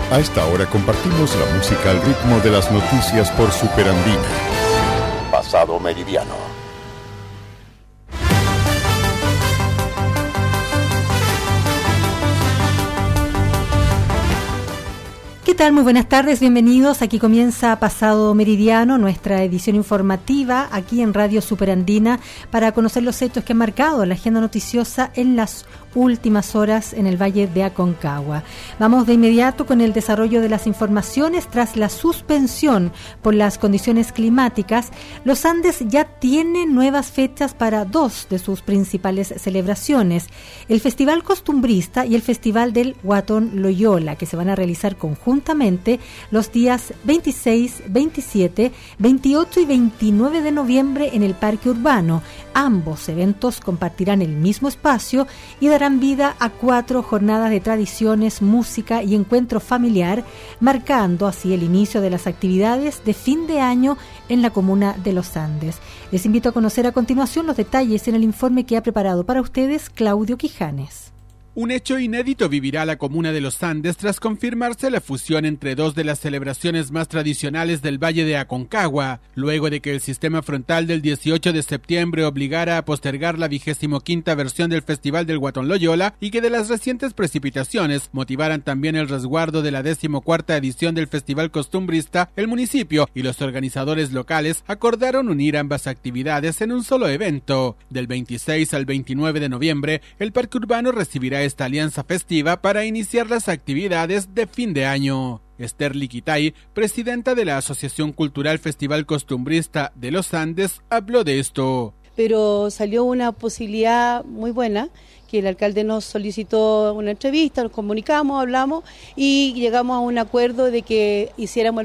A esta hora compartimos la música al ritmo de las noticias por Superandina. Pasado Meridiano. ¿Qué tal? Muy buenas tardes, bienvenidos. Aquí comienza Pasado Meridiano, nuestra edición informativa aquí en Radio Superandina para conocer los hechos que han marcado la agenda noticiosa en las últimas horas en el Valle de Aconcagua. Vamos de inmediato con el desarrollo de las informaciones. Tras la suspensión por las condiciones climáticas, los Andes ya tienen nuevas fechas para dos de sus principales celebraciones, el Festival Costumbrista y el Festival del Guatón Loyola, que se van a realizar conjuntamente los días 26, 27, 28 y 29 de noviembre en el Parque Urbano. Ambos eventos compartirán el mismo espacio y darán vida a 4 jornadas de tradiciones, música y encuentro familiar, marcando así el inicio de las actividades de fin de año en la comuna de Los Andes. Les invito a conocer a continuación los detalles en el informe que ha preparado para ustedes Claudio Quijanes. Un hecho inédito vivirá la comuna de Los Andes tras confirmarse la fusión entre dos de las celebraciones más tradicionales del Valle de Aconcagua, luego de que el sistema frontal del 18 de septiembre obligara a postergar la 25ª versión del Festival del Guatón Loyola y que de las recientes precipitaciones motivaran también el resguardo de la 14ª edición del Festival Costumbrista. El municipio y los organizadores locales acordaron unir ambas actividades en un solo evento. Del 26 al 29 de noviembre, el Parque Urbano recibirá esta alianza festiva para iniciar las actividades de fin de año. Esther Liquitay, presidenta de la Asociación Cultural Festival Costumbrista de Los Andes, habló de esto. Pero salió una posibilidad muy buena, que el alcalde nos solicitó una entrevista, nos comunicamos, hablamos y llegamos a un acuerdo de que hiciéramos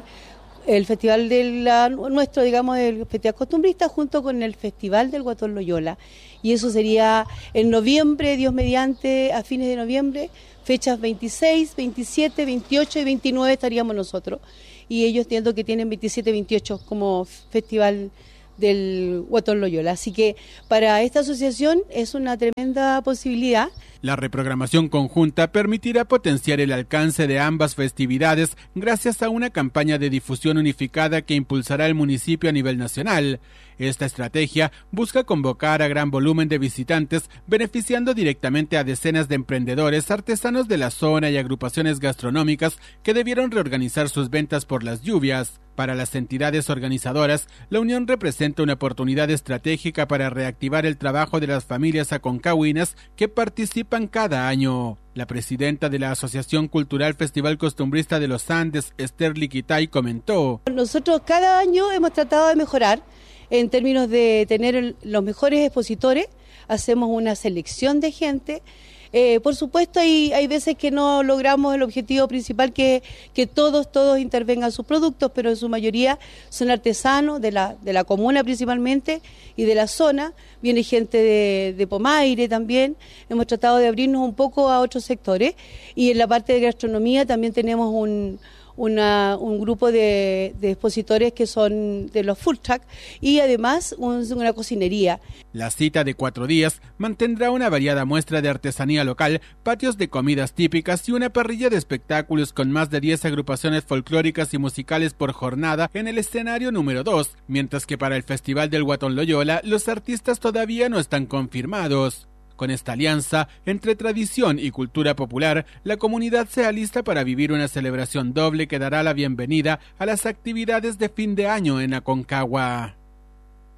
el festival nuestro, digamos, del Festival Costumbrista junto con el Festival del Guatón Loyola. Y eso sería en noviembre, Dios mediante, a fines de noviembre, fechas 26, 27, 28 y 29 estaríamos nosotros. Y ellos entiendo que tienen 27, 28 como Festival del Guatón Loyola. Así que para esta asociación es una tremenda posibilidad. La reprogramación conjunta permitirá potenciar el alcance de ambas festividades gracias a una campaña de difusión unificada que impulsará el municipio a nivel nacional. Esta estrategia busca convocar a gran volumen de visitantes, beneficiando directamente a decenas de emprendedores, artesanos de la zona y agrupaciones gastronómicas que debieron reorganizar sus ventas por las lluvias. Para las entidades organizadoras, la unión representa una oportunidad estratégica para reactivar el trabajo de las familias aconcagüinas que participan cada año. La presidenta de la Asociación Cultural Festival Costumbrista de Los Andes, Esther Liquitay, comentó: Nosotros cada año hemos tratado de mejorar en términos de tener los mejores expositores, hacemos una selección de gente. Por supuesto hay veces que no logramos el objetivo principal, que todos intervengan sus productos, pero en su mayoría son artesanos de la comuna principalmente y de la zona. Viene gente de Pomaire también. Hemos tratado de abrirnos un poco a otros sectores, y en la parte de gastronomía también tenemos un grupo de expositores que son de los food truck y además una cocinería. La cita de 4 días mantendrá una variada muestra de artesanía local, patios de comidas típicas y una parrilla de espectáculos con más de 10 agrupaciones folclóricas y musicales por jornada en el escenario número 2, mientras que para el Festival del Guatón Loyola los artistas todavía no están confirmados. Con esta alianza entre tradición y cultura popular, la comunidad se alista para vivir una celebración doble que dará la bienvenida a las actividades de fin de año en Aconcagua.